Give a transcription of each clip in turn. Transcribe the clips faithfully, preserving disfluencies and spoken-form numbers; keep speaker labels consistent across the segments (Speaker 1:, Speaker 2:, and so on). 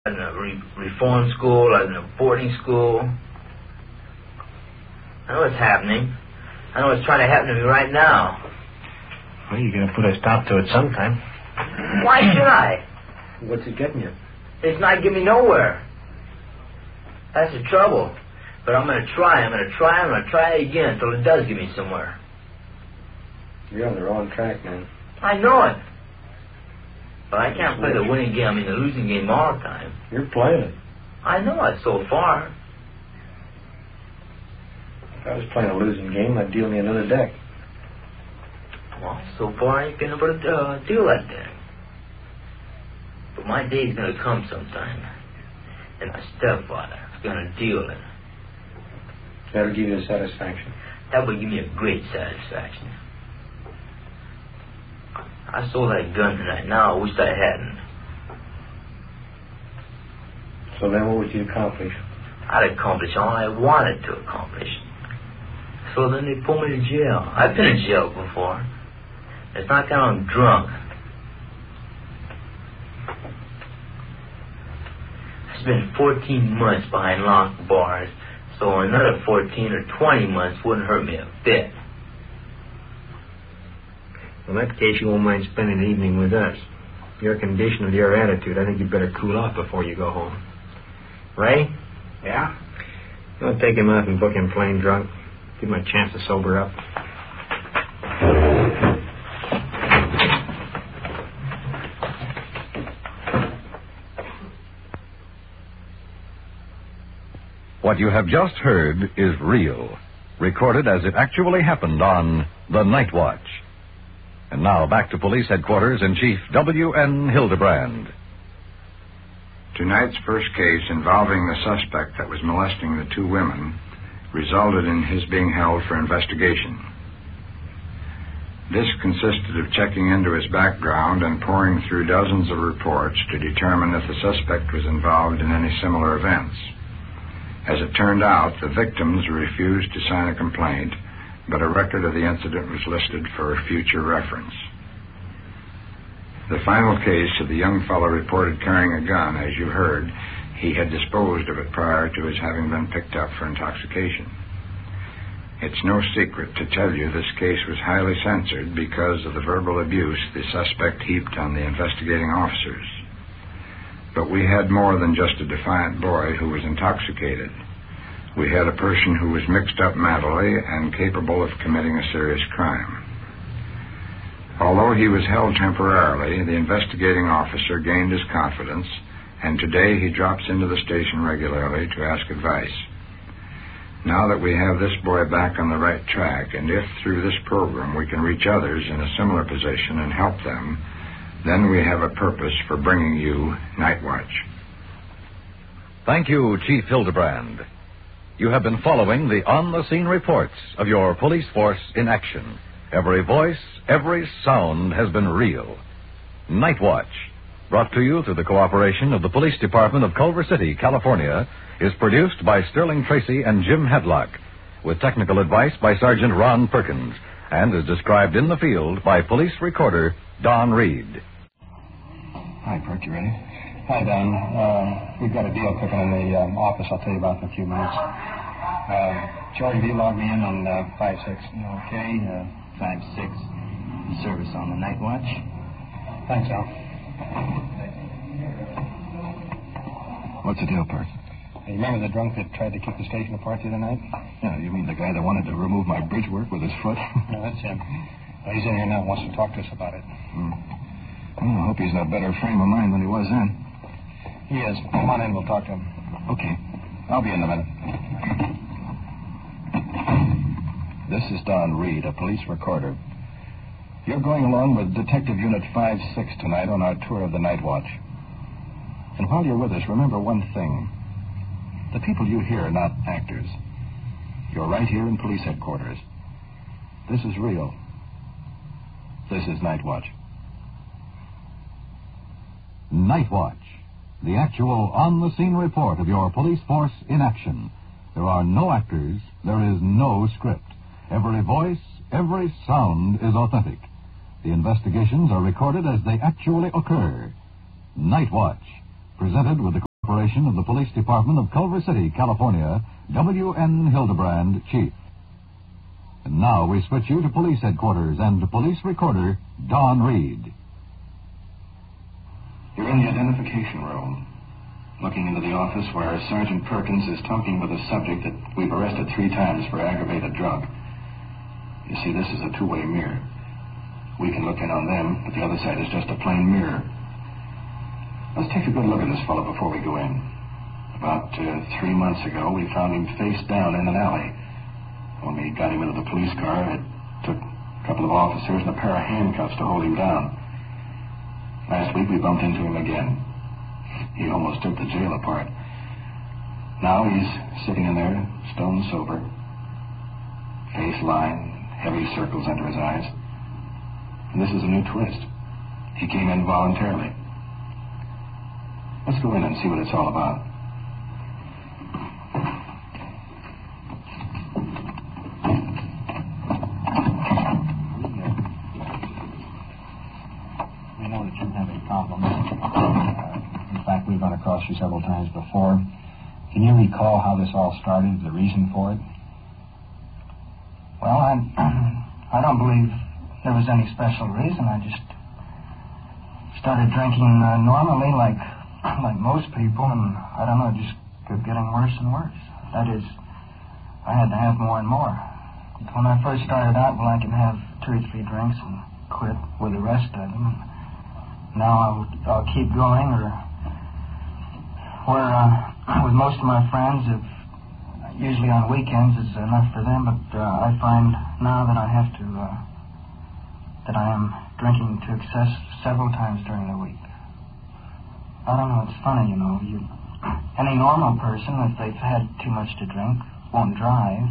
Speaker 1: in a re- reform school, I was in a boarding school. I know what's happening. I know what's trying to happen to me right now.
Speaker 2: Well, you're going to put a stop to it sometime.
Speaker 1: Why should I?
Speaker 2: What's it getting you?
Speaker 1: It's not getting me nowhere. That's the trouble. But I'm going to try. I'm going to try. I'm going to try it again until it does get me somewhere.
Speaker 2: You're on the wrong track, man.
Speaker 1: I know it. But I can't play the winning game. I mean, the losing game all the time.
Speaker 2: You're playing it.
Speaker 1: I know it so far.
Speaker 2: If I was playing a losing game, I'd deal me another deck.
Speaker 1: Well, so far I ain't been able to uh, deal that deck. But my day's going to come sometime. And my stepfather is going to deal it.
Speaker 2: That'll give you a satisfaction.
Speaker 1: That would give me a great satisfaction. I sold that gun tonight. Now I wish I hadn't.
Speaker 2: So then what would you accomplish?
Speaker 1: I'd accomplish all I wanted to accomplish. So then they pull me to jail. I've been in jail before. It's not that I'm drunk. I spent fourteen months behind locked bars, so another fourteen or twenty months wouldn't hurt me a bit.
Speaker 2: In that case, you won't mind spending the evening with us. Your condition and your attitude, I think you'd better cool off before you go home. Ray?
Speaker 1: Yeah?
Speaker 2: Don't take him out and book him plain drunk. Give him a chance to sober up.
Speaker 3: What you have just heard is real, recorded as it actually happened on The Night Watch. And now back to Police Headquarters in Chief W N Hildebrand.
Speaker 4: Tonight's first case involving the suspect that was molesting the two women resulted in his being held for investigation. This consisted of checking into his background and poring through dozens of reports to determine if the suspect was involved in any similar events. As it turned out, the victims refused to sign a complaint, but a record of the incident was listed for future reference. The final case of the young fellow reported carrying a gun. As you heard, he had disposed of it prior to his having been picked up for intoxication. It's no secret to tell you this case was highly censored because of the verbal abuse the suspect heaped on the investigating officers. But we had more than just a defiant boy who was intoxicated. We had a person who was mixed up mentally and capable of committing a serious crime. Although he was held temporarily, the investigating officer gained his confidence, and today he drops into the station regularly to ask advice. Now that we have this boy back on the right track, and if through this program we can reach others in a similar position and help them, then we have a purpose for bringing you Night Watch.
Speaker 3: Thank you, Chief Hildebrand. You have been following the on-the-scene reports of your police force in action. Every voice, every sound has been real. Night Watch, brought to you through the cooperation of the Police Department of Culver City, California, is produced by Sterling Tracy and Jim Hadlock, with technical advice by Sergeant Ron Perkins, and is described in the field by police recorder Don Reed.
Speaker 5: Hi, Perk, you ready? Hi, Don. Um, we've got a deal cooking in the um, office I'll tell you about in a few minutes. Uh, Charlie B logged me in on uh, five six.
Speaker 6: Okay, uh, five six. Service on the Night Watch.
Speaker 5: Thanks, Al.
Speaker 7: What's the deal, Perk?
Speaker 5: Hey, you remember the drunk that tried to kick the station apart the other night?
Speaker 7: Yeah, you mean the guy that wanted to remove my bridge work with his foot?
Speaker 5: No, that's him. Well, he's in here now and wants to talk to us about it.
Speaker 7: Hmm. Well, I hope he's in a better frame of mind than he was then.
Speaker 5: He is. Come on in, we'll talk to him.
Speaker 7: Okay. I'll be in a minute. This is Don Reed, a police recorder. You're going along with Detective Unit five six tonight on our tour of the Night Watch. And while you're with us, remember one thing. The people you hear are not actors. You're right here in police headquarters. This is real. This is Night Watch.
Speaker 3: Night Watch, the actual on-the-scene report of your police force in action. There are no actors. There is no script. Every voice, every sound is authentic. The investigations are recorded as they actually occur. Night Watch, presented with the Corporation of the Police Department of Culver City, California, W N Hildebrand, Chief. And now we switch you to police headquarters and to police recorder Don Reed.
Speaker 5: You're in the identification room, looking into the office where Sergeant Perkins is talking with a subject that we've arrested three times for aggravated drug. You see, this is a two-way mirror. We can look in on them, but the other side is just a plain mirror. Let's take a good look at this fellow before we go in. About uh, three months ago, we found him face down in an alley. When we got him into the police car, it took a couple of officers and a pair of handcuffs to hold him down. Last week, we bumped into him again. He almost took the jail apart. Now he's sitting in there, stone sober, face lined, heavy circles under his eyes. And this is a new twist. He came in voluntarily. Let's go in and see what it's all about. We know that you have a problem. Uh, in fact, we've run across you several times before. Can you recall how this all started, the reason for it?
Speaker 8: Well, I, I don't believe there was any special reason. I just started drinking uh, normally like like most people, and I don't know, it just kept getting worse and worse. That is, I had to have more and more. When I first started out, well, I could have two or three drinks and quit with the rest of them. Now I'll, I'll keep going, or where uh, with most of my friends, if usually on weekends is enough for them, but uh, I find now that I have to, uh, that I am drinking to excess several times during the week. I don't know, it's funny, you know. You, any normal person, if they've had too much to drink, won't drive.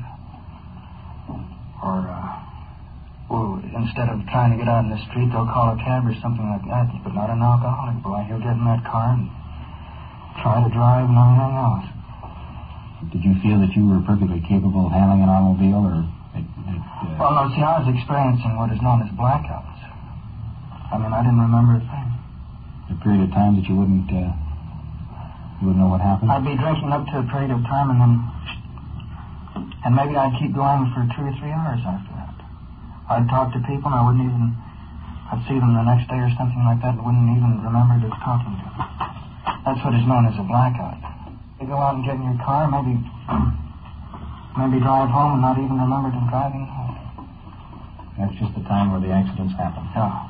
Speaker 8: Or, uh, well, instead of trying to get out in the street, they'll call a cab or something like that. But not an alcoholic. Boy, he'll get in that car and try to drive and everything else.
Speaker 5: Did you feel that you were perfectly capable of handling an automobile, or... It, it, uh...
Speaker 8: Well, no, see, I was experiencing what is known as blackouts. I mean, I didn't remember a thing.
Speaker 5: A period of time that you wouldn't, uh, you wouldn't know what happened?
Speaker 8: I'd be drinking up to a period of time, and then, and maybe I'd keep going for two or three hours after that. I'd talk to people, and I wouldn't even, I'd see them the next day or something like that, and wouldn't even remember just talking to them. That's what is known as a blackout. You go out and get in your car, maybe, maybe drive home and not even remember them driving home.
Speaker 5: That's just the time where the accidents happen.
Speaker 8: Yeah.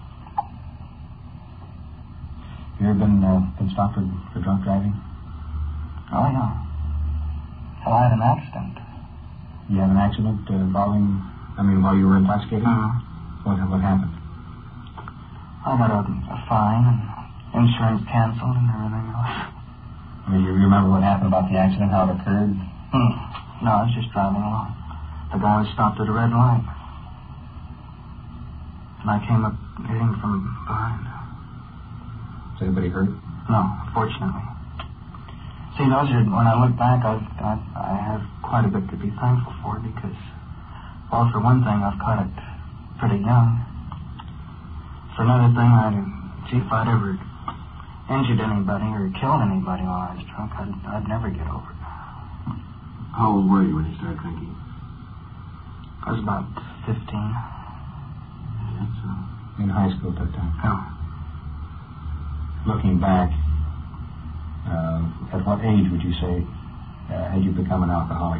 Speaker 5: You ever been, uh, been stopped for, for drunk driving?
Speaker 8: Oh, yeah. Well, I had an accident.
Speaker 5: You had an accident uh, involving, I mean, while you were intoxicated?
Speaker 8: Uh-huh.
Speaker 5: What, what happened?
Speaker 8: I got a, a fine and insurance canceled and everything else.
Speaker 5: I mean, you remember what happened about the accident, how it occurred?
Speaker 8: Hmm. No, I was just driving along. The guy was stopped at a red light. And I came up hitting from behind.
Speaker 5: Is anybody hurt?
Speaker 8: No, fortunately. See, those are, when I look back, I've, I, I have quite a bit to be thankful for because, well, for one thing, I've caught it pretty young. For another thing, I, gee, if I'd ever injured anybody or killed anybody while I was drunk, I'd, I'd never get over it.
Speaker 5: How old were you when you started drinking?
Speaker 8: I was about fifteen.
Speaker 5: Yeah, so in high school at that time?
Speaker 8: Yeah.
Speaker 5: Looking back, uh, at what age would you say uh, had you become an alcoholic?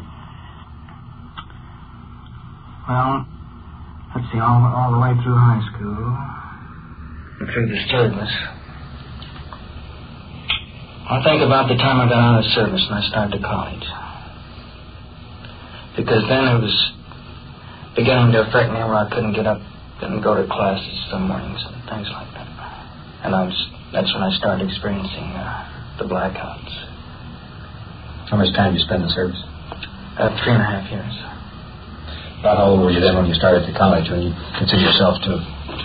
Speaker 8: Well, let's see, all, all the way through high school, and through the service. I think about the time I got out of service and I started college. Because then it was beginning to affect me where I couldn't get up and go to classes some mornings and things like that. And I was... That's when I started experiencing uh, the blackouts.
Speaker 5: How much time did you spend in service?
Speaker 8: Uh, three and a half years.
Speaker 5: About how old were you then when you started to college, when you considered yourself to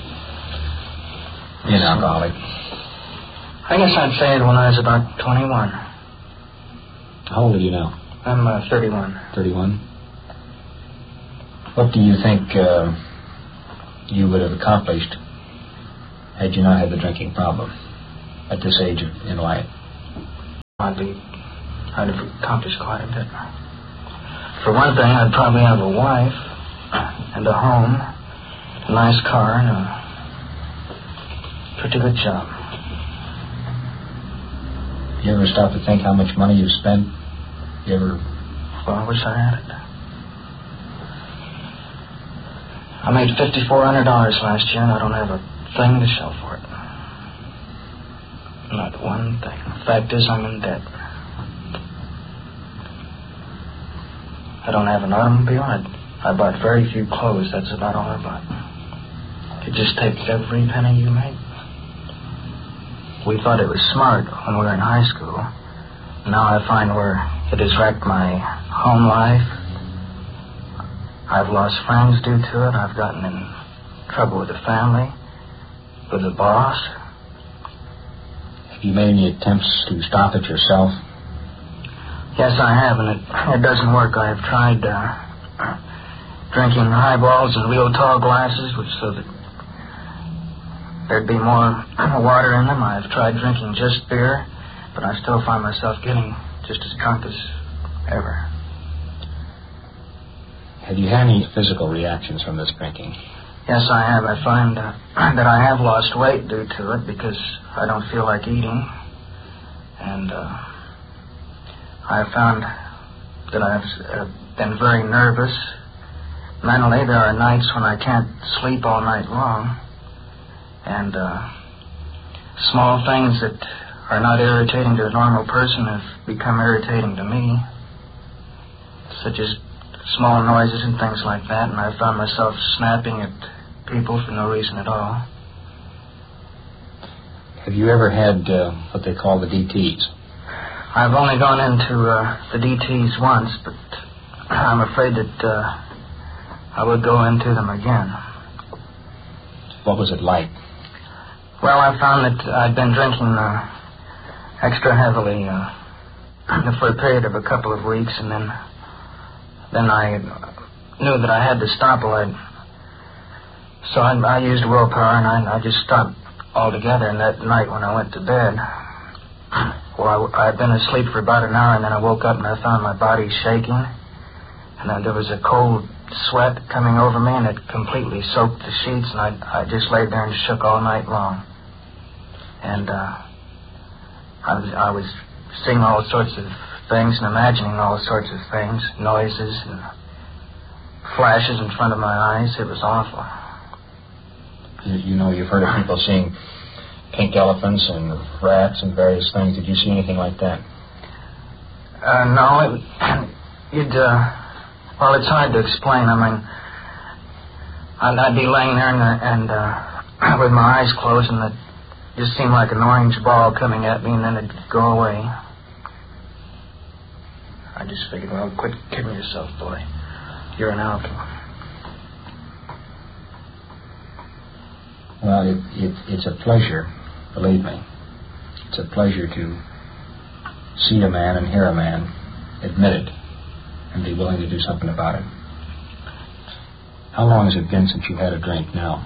Speaker 5: be an alcoholic?
Speaker 8: I guess I'd say it when I was about twenty-one.
Speaker 5: How old are you now?
Speaker 8: I'm uh, thirty-one.
Speaker 5: thirty-one? What do you think uh, you would have accomplished had you not had the drinking problem at this age in life?
Speaker 8: I'd be, I'd have accomplished quite a bit. For one thing, I'd probably have a wife and a home, a nice car, and a pretty good job.
Speaker 7: You ever stop to think how much money you spent? You ever...
Speaker 8: Well, I wish I had it. I made fifty-four hundred dollars last year, and I don't have a thing to show for it. Not one thing. The fact is, I'm in debt. I don't have an automobile. I, I bought very few clothes. That's about all I bought. It just takes every penny you make. We thought it was smart when we were in high school. Now I find where it has wrecked my home life. I've lost friends due to it. I've gotten in trouble with the family, with the boss.
Speaker 7: Have you made any attempts to stop it yourself?
Speaker 8: Yes, I have, and it, it doesn't work. I have tried uh, drinking highballs in real tall glasses, which so that there'd be more water in them. I've tried drinking just beer, but I still find myself getting just as drunk as ever.
Speaker 7: Have you had any physical reactions from this drinking?
Speaker 8: Yes, I have. I find uh, that I have lost weight due to it because I don't feel like eating. And uh, I have found that I've uh, been very nervous. Mentally, there are nights when I can't sleep all night long. And uh, small things that are not irritating to a normal person have become irritating to me, such as small noises and things like that, and I found myself snapping at people for no reason at all.
Speaker 7: Have you ever had uh, what they call the D Ts?
Speaker 8: I've only gone into uh, the D Ts once, but I'm afraid that uh, I would go into them again.
Speaker 7: What was it like?
Speaker 8: Well, I found that I'd been drinking uh, extra heavily uh, for a period of a couple of weeks, and then then I knew that I had to stop. Well, I, so I, I used willpower, and I, I just stopped altogether. And that night when I went to bed, well, I had been asleep for about an hour, and then I woke up and I found my body shaking, and then there was a cold sweat coming over me, and it completely soaked the sheets, and I, I just laid there and shook all night long. And uh, I was I was seeing all sorts of things and imagining all sorts of things, noises and flashes in front of my eyes. It was awful.
Speaker 7: You, you know, you've heard of people seeing pink elephants and rats and various things. Did you see anything like that?
Speaker 8: Uh, no, it, you'd, uh, well, it's hard to explain. I mean, I'd, I'd be laying there and, and uh, with my eyes closed, and it just seemed like an orange ball coming at me, and then it'd go away. I just figured, well, quit kidding yourself, boy. You're an alcoholic.
Speaker 7: Well, it, it, it's a pleasure, believe me. It's a pleasure to see a man and hear a man admit it and be willing to do something about it. How long has it been since you had a drink now?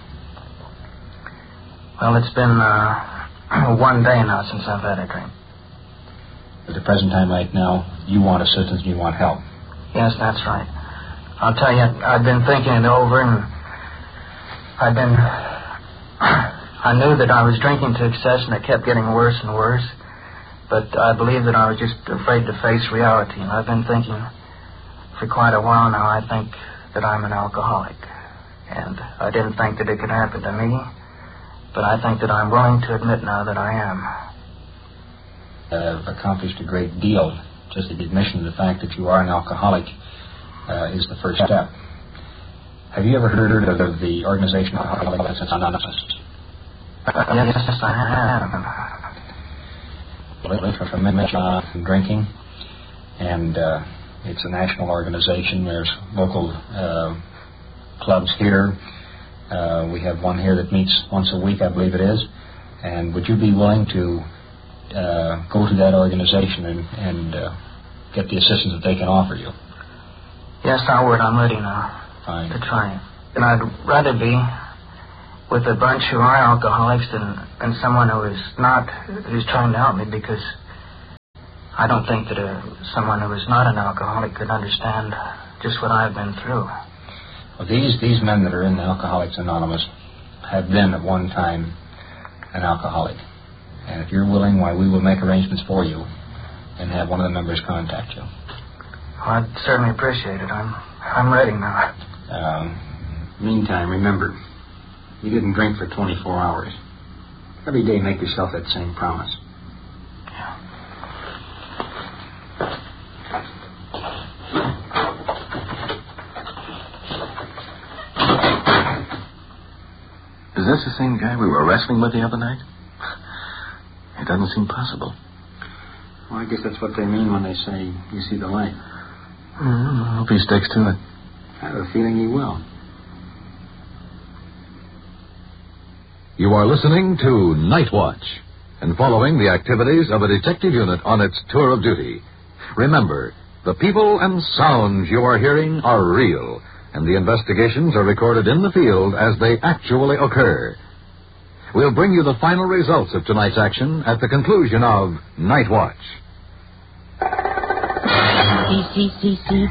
Speaker 8: Well, it's been uh, one day now since I've had a drink.
Speaker 7: At the present time right now, you want assistance and you want help.
Speaker 8: Yes, that's right. I'll tell you, I've been thinking it over, and I've been... I knew that I was drinking to excess, and it kept getting worse and worse. But I believe that I was just afraid to face reality. And I've been thinking for quite a while now, I think that I'm an alcoholic. And I didn't think that it could happen to me, but I think that I'm willing to admit now that I am.
Speaker 7: Uh, accomplished a great deal. Just the admission of the fact that you are an alcoholic uh, is the first step. Have you ever heard of the organization Alcoholics Anonymous?
Speaker 8: Uh, yes, yes, I have.
Speaker 7: Well, it's from mention drinking, and uh, it's a national organization. There's local uh, clubs here. Uh, we have one here that meets once a week, I believe it is. And would you be willing to uh, go to that organization and, and uh, get the assistance that they can offer you?
Speaker 8: Yes, I would. I'm ready now.
Speaker 7: Fine.
Speaker 8: To try it. And I'd rather be with a bunch who are alcoholics than, than someone who is not, who's trying to help me, because I don't think that uh, someone who is not an alcoholic could understand just what I've been through.
Speaker 9: Well, these, these men that are in Alcoholics Anonymous have been at one time an alcoholic. And if you're willing, why, we will make arrangements for you and have one of the members contact you.
Speaker 8: Well, I'd certainly appreciate it. I'm, I'm ready now.
Speaker 9: Um, meantime, remember, you didn't drink for twenty-four hours. Every day make yourself that same promise.
Speaker 7: Is this the same guy we were wrestling with the other night? It doesn't seem possible.
Speaker 9: Well, I guess that's what they mean when they say you see the light.
Speaker 7: Mm, I hope he sticks to it.
Speaker 9: I have a feeling he will.
Speaker 3: You are listening to Night Watch and following the activities of a detective unit on its tour of duty. Remember, the people and sounds you are hearing are real, and the investigations are recorded in the field as they actually occur. We'll bring you the final results of tonight's action at the conclusion of Night Watch.
Speaker 10: C C C C